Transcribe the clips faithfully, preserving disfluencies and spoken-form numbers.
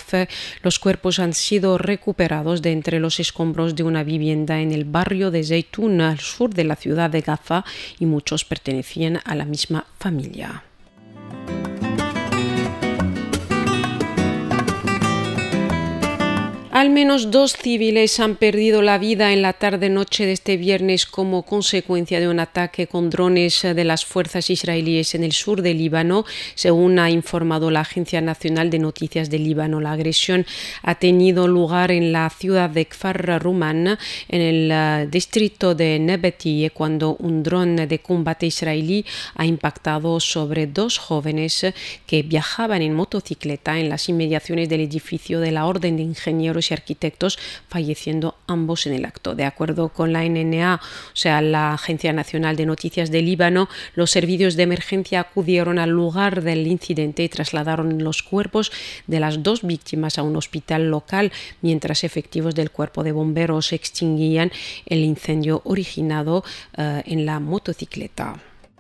doce, los cuerpos han sido recuperados de entre los escombros de una vivienda en el barrio de Zeytun, al sur de la ciudad de Gaza, y muchos pertenecían a la misma familia. Al menos dos civiles han perdido la vida en la tarde-noche de este viernes como consecuencia de un ataque con drones de las fuerzas israelíes en el sur del Líbano, según ha informado la Agencia Nacional de Noticias del Líbano. La agresión ha tenido lugar en la ciudad de Kfar Ruman, en el distrito de Nebetie, cuando un dron de combate israelí ha impactado sobre dos jóvenes que viajaban en motocicleta en las inmediaciones del edificio de la Orden de Ingenieros y Arquitectos, falleciendo ambos en el acto. De acuerdo con la N N A, o sea, la Agencia Nacional de Noticias del Líbano, los servicios de emergencia acudieron al lugar del incidente y trasladaron los cuerpos de las dos víctimas a un hospital local, mientras efectivos del cuerpo de bomberos extinguían el incendio originado uh, en la motocicleta.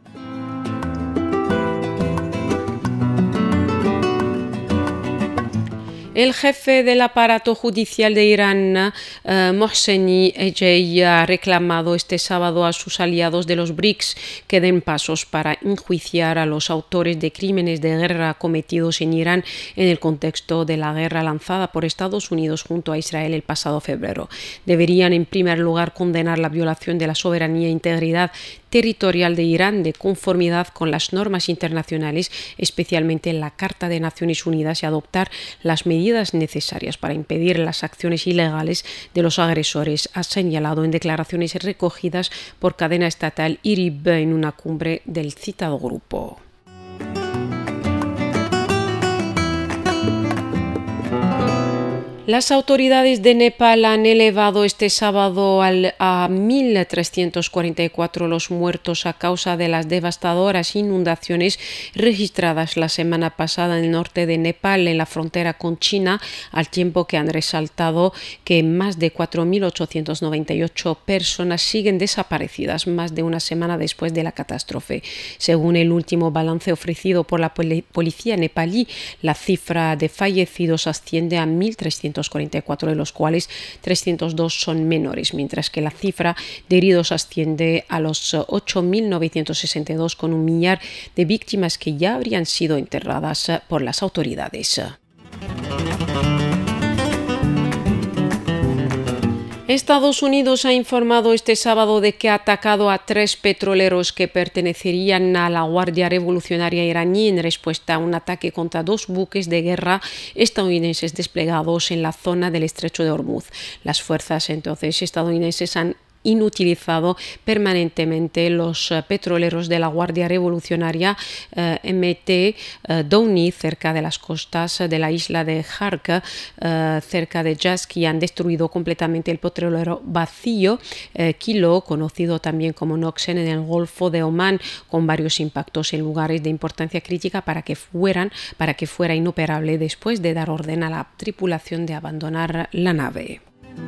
El jefe del aparato judicial de Irán, uh, Mohseni Ejei, ha reclamado este sábado a sus aliados de los B R I C S que den pasos para enjuiciar a los autores de crímenes de guerra cometidos en Irán en el contexto de la guerra lanzada por Estados Unidos junto a Israel el pasado febrero. Deberían, en primer lugar, condenar la violación de la soberanía e integridad territorial de Irán de conformidad con las normas internacionales, especialmente en la Carta de Naciones Unidas, y adoptar las medidas necesarias para impedir las acciones ilegales de los agresores, ha señalado en declaraciones recogidas por cadena estatal I R I B en una cumbre del citado grupo. Las autoridades de Nepal han elevado este sábado al, a mil trescientos cuarenta y cuatro los muertos a causa de las devastadoras inundaciones registradas la semana pasada en el norte de Nepal, en la frontera con China, al tiempo que han resaltado que más de cuatro mil ochocientas noventa y ocho personas siguen desaparecidas más de una semana después de la catástrofe. Según el último balance ofrecido por la policía nepalí, la cifra de fallecidos asciende a mil trescientos cuarenta y cuatro, de los cuales trescientos dos son menores, mientras que la cifra de heridos asciende a los ocho mil novecientos sesenta y dos, con un millar de víctimas que ya habrían sido enterradas por las autoridades. Estados Unidos ha informado este sábado de que ha atacado a tres petroleros que pertenecerían a la Guardia Revolucionaria iraní en respuesta a un ataque contra dos buques de guerra estadounidenses desplegados en la zona del Estrecho de Hormuz. Las fuerzas entonces estadounidenses han inutilizado permanentemente los uh, petroleros de la Guardia Revolucionaria uh, M T uh, Downey cerca de las costas de la isla de Khark, uh, cerca de Yazk, y han destruido completamente el petrolero vacío uh, Kilo, conocido también como Noxen, en el Golfo de Omán, con varios impactos en lugares de importancia crítica para que fueran para que fuera inoperable después de dar orden a la tripulación de abandonar la nave.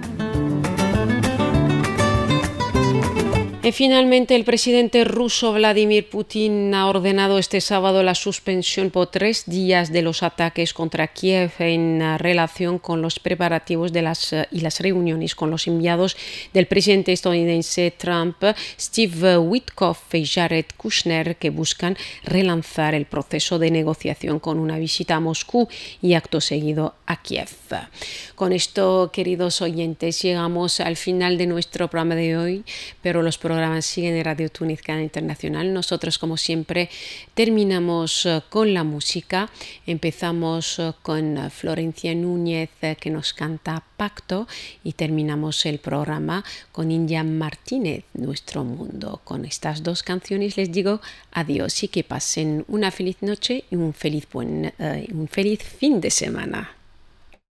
Y finalmente, el presidente ruso Vladimir Putin ha ordenado este sábado la suspensión por tres días de los ataques contra Kiev en relación con los preparativos de las, y las reuniones con los enviados del presidente estadounidense Trump, Steve Witkoff y Jared Kushner, que buscan relanzar el proceso de negociación con una visita a Moscú y acto seguido a Kiev. Con esto, queridos oyentes, llegamos al final de nuestro programa de hoy, pero los programas siguen en Radio Túnez Cadena Internacional. Nosotros, como siempre, terminamos con la música. Empezamos con Florencia Núñez, que nos canta Pacto, y terminamos el programa con India Martínez, Nuestro Mundo. Con estas dos canciones les digo adiós y que pasen una feliz noche y un feliz, buen, uh, un feliz fin de semana.